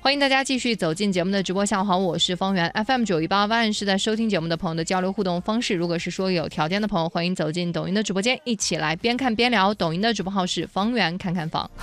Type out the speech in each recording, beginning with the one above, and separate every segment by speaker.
Speaker 1: 欢迎大家继续走进节目的直播下方，我是方圆 FM 918万是在收听节目的朋友的交流互动方式。如果是说有条件的朋友，欢迎走进抖音的直播间，一起来边看边聊。抖音的直播号是方圆看看房。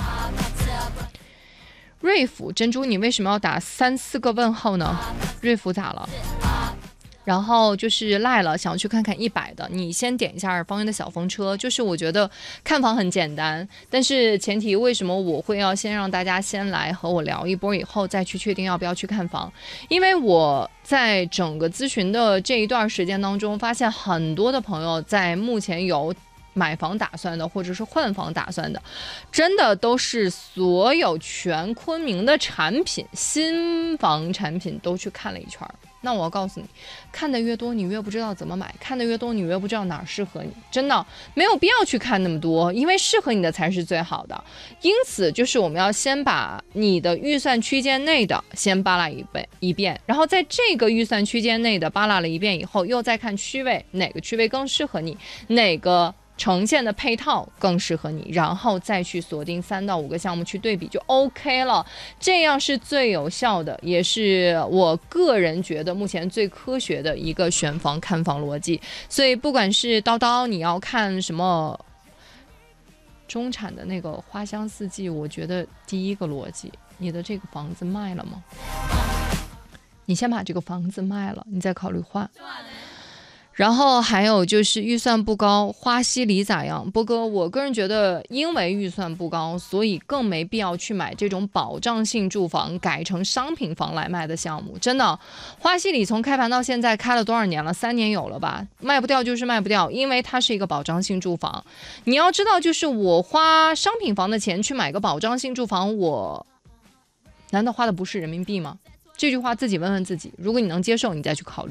Speaker 1: 瑞福珍珠，你为什么要打3、4个问号呢？瑞福咋了？然后就是赖了，想去看看100的，你先点一下方圆的小风车。就是我觉得看房很简单，但是前提为什么我会要先让大家先来和我聊一波，以后再去确定要不要去看房？因为我在整个咨询的这一段时间当中，发现很多的朋友在目前有买房打算的，或者是换房打算的，真的都是所有全昆明的产品，新房产品都去看了一圈。那我要告诉你，看的越多你越不知道怎么买，看的越多你越不知道哪儿适合你，真的没有必要去看那么多，因为适合你的才是最好的。因此就是我们要先把你的预算区间内的先扒拉一遍，然后在这个预算区间内的扒拉了一遍以后，又再看区位，哪个区位更适合你，哪个呈现的配套更适合你，然后再去锁定3到5个项目去对比就 OK 了，这样是最有效的，也是我个人觉得目前最科学的一个选房看房逻辑。所以不管是叨叨你要看什么中产的那个花香四季，我觉得第一个逻辑，你的这个房子卖了吗？你先把这个房子卖了，你再考虑换。然后还有就是预算不高，花溪里咋样？波哥，我个人觉得，因为预算不高，所以更没必要去买这种保障性住房改成商品房来卖的项目。真的，花溪里从开盘到现在开了多少年了？3年有了吧？卖不掉就是卖不掉，因为它是一个保障性住房。你要知道，就是我花商品房的钱去买个保障性住房，我难道花的不是人民币吗？这句话自己问问自己，如果你能接受，你再去考虑。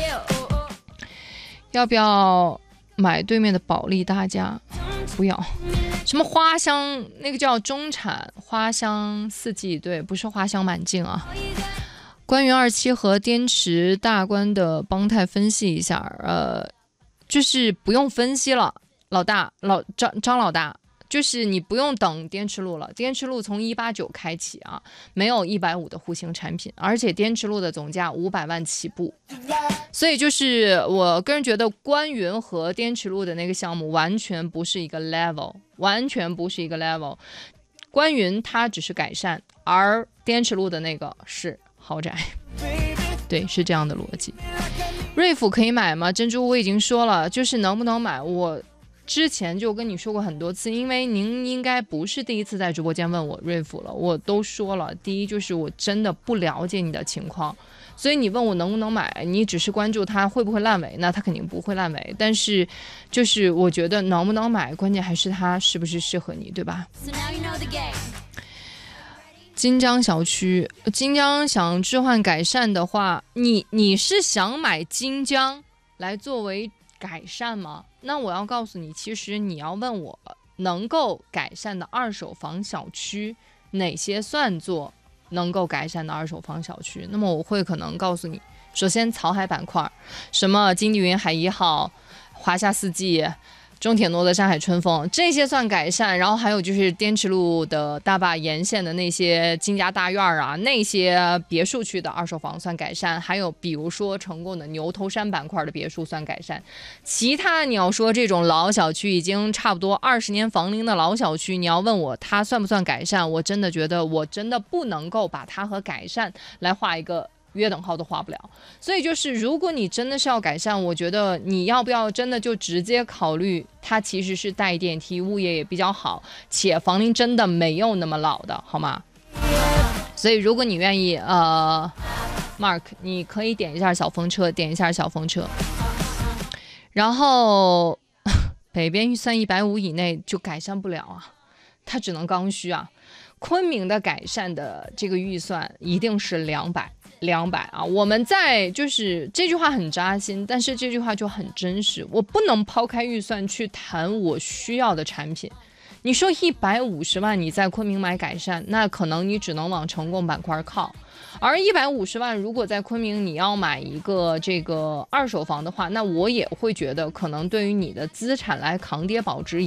Speaker 1: 要不要买对面的保利大家？不要。什么花香，那个叫中产花香四季，对，不是花香满径啊。关于27和滇池大关的邦泰分析一下，就是不用分析了，张老大。就是你不用等滇池路了，滇池路从189开启啊，没有150的户型产品，而且滇池路的总价500万起步，所以就是我个人觉得关云和滇池路的那个项目完全不是一个 level， 完全不是一个 level。关云它只是改善，而滇池路的那个是豪宅，对，是这样的逻辑。瑞府可以买吗？珍珠我已经说了，就是能不能买，我之前就跟你说过很多次，因为您应该不是第一次在直播间问我瑞福了，我都说了，第一就是我真的不了解你的情况，所以你问我能不能买，你只是关注它会不会烂尾，那它肯定不会烂尾，但是就是我觉得能不能买，关键还是它是不是适合你，对吧？金江小区，金江想置换改善的话，你是想买金江来作为改善吗？那我要告诉你，其实你要问我能够改善的二手房小区哪些算作能够改善的二手房小区，那么我会可能告诉你，首先草海板块，什么金地云海1号、华夏四季、中铁诺的上海春风，这些算改善。然后还有就是滇池路的大坝沿线的那些金家大院啊，那些别墅区的二手房算改善。还有比如说成功的牛头山板块的别墅算改善。其他你要说这种老小区，已经差不多20年房龄的老小区，你要问我它算不算改善，我真的觉得我真的不能够把它和改善来画一个约等号都画不了。所以就是如果你真的是要改善，我觉得你要不要真的就直接考虑它其实是带电梯，物业也比较好，且房龄真的没有那么老的，好吗？所以如果你愿意Mark 你可以点一下小风车，点一下小风车。然后北边预算150以内就改善不了啊，它只能刚需啊。昆明的改善的这个预算一定是200啊！我们在就是这句话很扎心，但是这句话就很真实。我不能抛开预算去谈我需要的产品。你说150万你在昆明买改善，那可能你只能往成功板块靠。而150万如果在昆明你要买一个这个二手房的话，那我也会觉得可能对于你的资产来扛跌保值